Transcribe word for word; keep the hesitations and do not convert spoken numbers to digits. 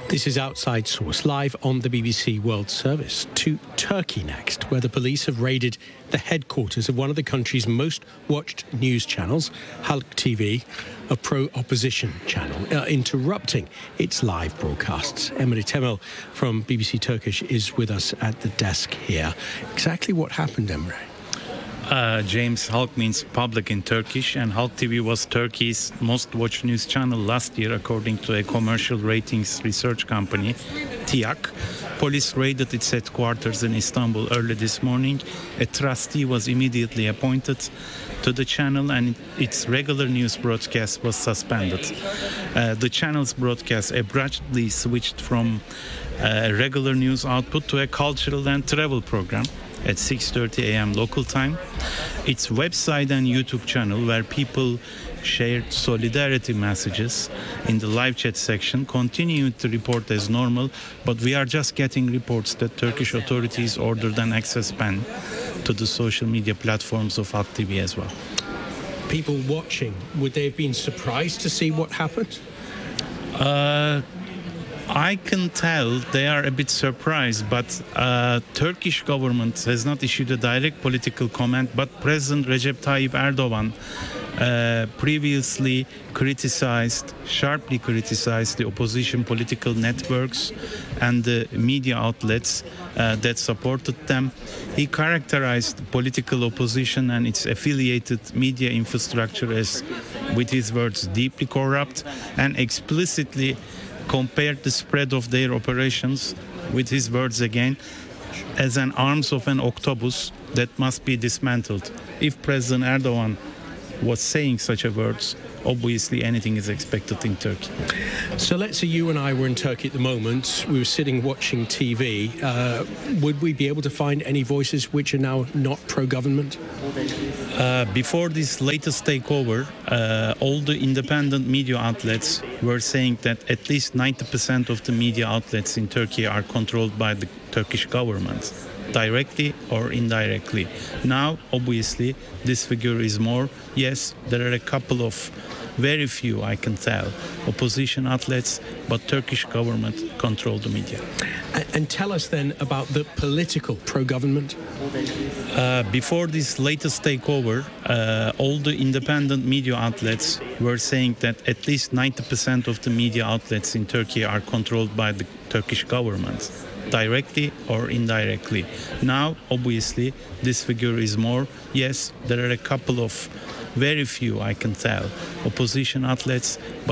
This is Outside Source, live on the B B C World Service. To Turkey next, where the police have raided the headquarters of one of the country's most watched news channels, Halk T V, a pro-opposition channel, uh, interrupting its live broadcasts. Emre Temel from B B C Turkish is with us at the desk here. Exactly what happened, Emre? Uh, James, Halk means public in Turkish, and Halk T V was Turkey's most watched news channel last year, according to a commercial ratings research company, T I A C. Police raided its headquarters in Istanbul early this morning. A trustee was immediately appointed to the channel, and its regular news broadcast was suspended. Uh, the channel's broadcast abruptly switched from uh, regular news output to a cultural and travel program at six thirty a.m. local time. Its website and YouTube channel, where people shared solidarity messages in the live chat section, continued to report as normal, but we are just getting reports that Turkish authorities ordered an access ban to the social media platforms of Halk T V as well. People watching, would they have been surprised to see what happened? Uh, I can tell they are a bit surprised, but uh, Turkish government has not issued a direct political comment, but President Recep Tayyip Erdogan uh, previously criticized, sharply criticized the opposition political networks and the media outlets uh, that supported them. He characterized political opposition and its affiliated media infrastructure as, with his words, deeply corrupt, and explicitly compared the spread of their operations, with his words again, as an arms of an octopus that must be dismantled. If President Erdogan was saying such a words, obviously anything is expected in Turkey. So let's say you and I were in Turkey at the moment, we were sitting watching T V. Uh, would we be able to find any voices which are now not pro-government? Uh, before this latest takeover, uh, all the independent media outlets were saying that at least ninety percent of the media outlets in Turkey are controlled by the Turkish government, directly or indirectly. Now, obviously, this figure is more. Yes, there are a couple of, very few, I can tell, opposition outlets, but Turkish government control the media. And, and tell us then about the political pro-government. Uh, before this latest takeover, uh, all the independent media outlets were saying that at least ninety percent of the media outlets in Turkey are controlled by the Turkish government, directly or indirectly. Now, obviously, this figure is more. Yes, there are a couple of, very few, I can tell, opposition outlets, but